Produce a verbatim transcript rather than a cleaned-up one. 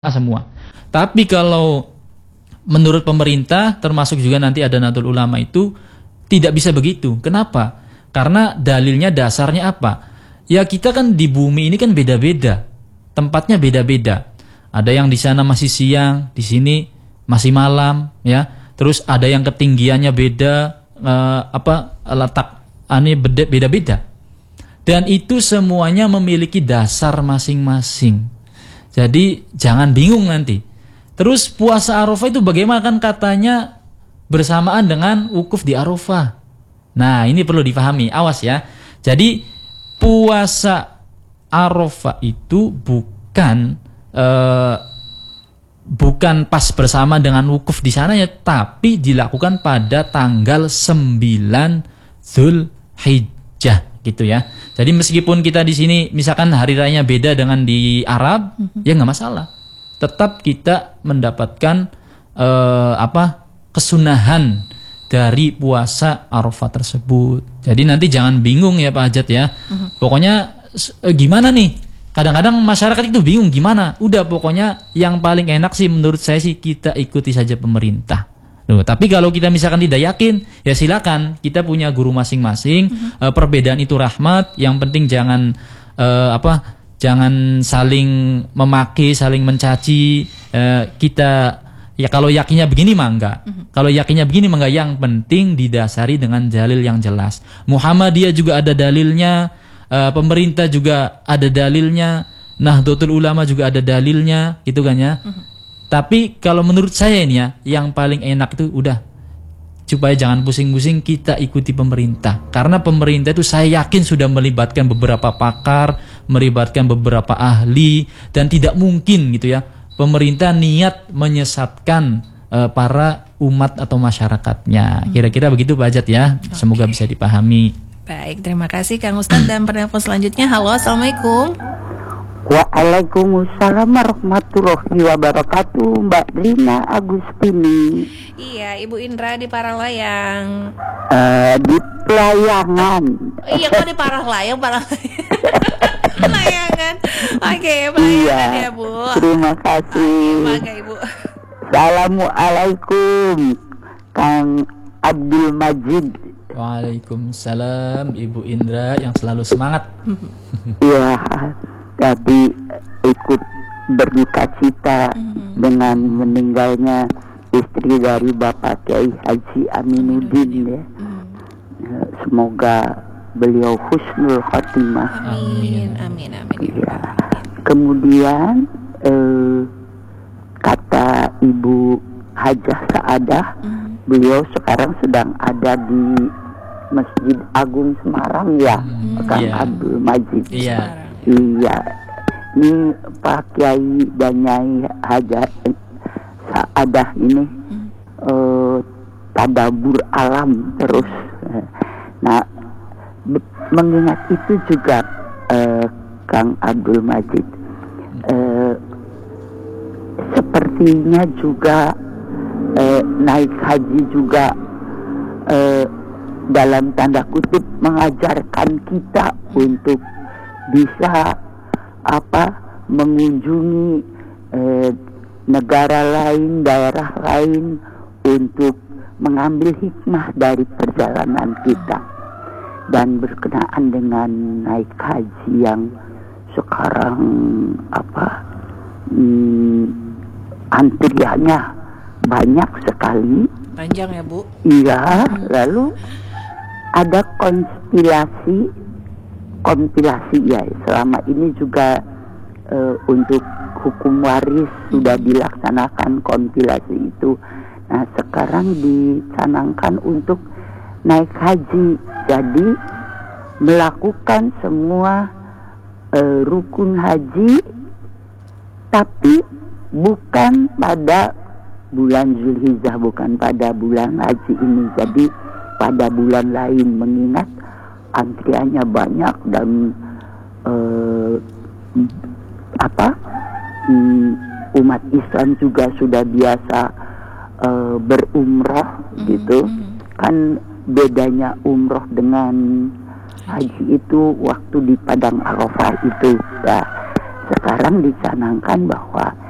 semua. Tapi kalau menurut pemerintah, termasuk juga nanti ada Nahdlatul Ulama itu, tidak bisa begitu. Kenapa? Karena dalilnya dasarnya apa? Ya kita kan di bumi ini kan beda-beda. Tempatnya beda-beda. Ada yang di sana masih siang, di sini masih malam, ya. Terus ada yang ketinggiannya beda, eh, apa letak aneh beda-beda. Dan itu semuanya memiliki dasar masing-masing. Jadi jangan bingung nanti. Terus puasa Arafah itu bagaimana, kan katanya bersamaan dengan wukuf di Arafah. Nah ini perlu dipahami, awas ya. Jadi puasa Arafah itu bukan uh, bukan pas bersama dengan wukuf di sana ya, tapi dilakukan pada tanggal sembilan Zulhijjah gitu ya. Jadi meskipun kita di sini misalkan hari rayanya beda dengan di Arab, mm-hmm. ya nggak masalah. Tetap kita mendapatkan uh, apa kesunahan dari puasa Arafah tersebut. Jadi nanti jangan bingung ya Pak Hajat ya. Mm-hmm. Pokoknya eh, gimana nih? Kadang-kadang masyarakat itu bingung gimana. Udah pokoknya yang paling enak sih menurut saya sih kita ikuti saja pemerintah. Loh, tapi kalau kita misalkan tidak yakin, ya silakan. Kita punya guru masing-masing. Mm-hmm. Uh, perbedaan itu rahmat. Yang penting jangan uh, apa? Jangan saling memaki, saling mencaci. Uh, kita ya kalau yakinnya begini mah enggak. Mm-hmm. Kalau yakinnya begini mah enggak. Yang penting didasari dengan dalil yang jelas. Muhammadiyah juga ada dalilnya. Uh, pemerintah juga ada dalilnya. Nahdlatul Ulama juga ada dalilnya, gitu kan ya. Mm-hmm. Tapi kalau menurut saya ini ya, yang paling enak itu udah supaya jangan pusing-pusing, kita ikuti pemerintah. Karena pemerintah itu saya yakin sudah melibatkan beberapa pakar, melibatkan beberapa ahli, dan tidak mungkin gitu ya pemerintah niat menyesatkan uh, para umat atau masyarakatnya. Kira-kira begitu Pak Hajat ya. Okay. Semoga bisa dipahami. Baik, terima kasih Kang Ustadz. Dan penelpon selanjutnya, halo, assalamualaikum. Waalaikumsalam warahmatullahi wabarakatuh, Mbak Lina Agustini. Iya, Ibu Indra di Paralayang. Uh, di Pelayangan. Iya, kok di Paralayang, Paralayang. Pelayangan. Oke, Pelayangan iya, ya Bu. Terima kasih. Oke, Ibu. Assalamualaikum, Kang Abdul Majid. Waalaikumsalam Ibu Indra yang selalu semangat. Iya. Tadi ikut berduka cita mm-hmm. dengan meninggalnya istri dari Bapak Kiai Haji Aminuddin ya. Mm-hmm. Semoga beliau husnul khotimah. Amin, amin, amin. Ya. Kemudian eh, kata Ibu Hajah Saadah, mm-hmm. beliau sekarang sedang ada di Masjid Agung Semarang ya, mm-hmm. Kang yeah. Abdul Majid. Iya. Yeah. Iya, ini Pak Kiai dan Nyai Hajat Saadah ini hmm. uh, tadabur alam terus. Nah, be- mengingat itu juga uh, Kang Abdul Majid, uh, sepertinya juga uh, naik haji juga uh, dalam tanda kutip mengajarkan kita untuk bisa apa mengunjungi eh, negara lain, daerah lain untuk mengambil hikmah dari perjalanan kita. Dan berkenaan dengan naik haji yang sekarang apa hmm, antriannya banyak sekali. Panjang ya Bu? Iya, lalu ada konspirasi kompilasi ya, selama ini juga e, untuk hukum waris sudah dilaksanakan kompilasi itu. Nah sekarang dicanangkan untuk naik haji, jadi melakukan semua e, rukun haji, tapi bukan pada bulan Zulhijjah, bukan pada bulan haji ini, jadi pada bulan lain, mengingat antriannya banyak dan uh, apa um, umat Islam juga sudah biasa uh, berumrah mm-hmm. gitu kan. Bedanya umroh dengan haji itu waktu di Padang Arafah itu ya. Sekarang dicanangkan bahwa